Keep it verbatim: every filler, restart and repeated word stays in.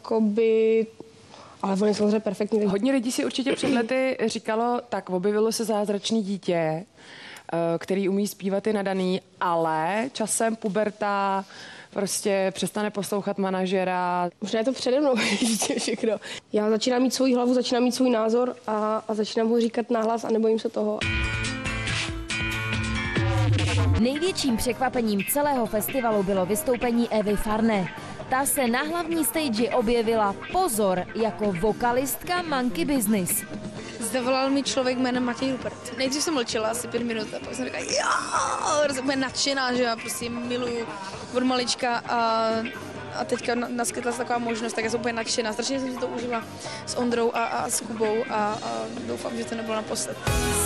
jakoby... Ale on je samozřejmě perfektní. Hodně lidí si určitě před lety říkalo, tak objevilo se zázračný dítě, který umí zpívat i nadaný, ale časem puberta, prostě přestane poslouchat manažera. Možná je to přede mnou všechno. Já začínám mít svou hlavu, začínám mít svůj názor a, a začínám ho říkat nahlas a nebojím se toho. Největším překvapením celého festivalu bylo vystoupení Evy Farné. Ta se na hlavní stage objevila, pozor, jako vokalistka Monkey Business. Zavolal mi člověk jménem Matěj Rupert. Nejdřív jsem mlčela asi pět minut a pak jsem říkala, jo, jsem nadšená, že já prostě miluju od malička a, a teďka naskytla se taková možnost, tak já jsem úplně nadšená. Strašně jsem si to užila s Ondrou a, a s Kubou a, a doufám, že to nebylo naposled.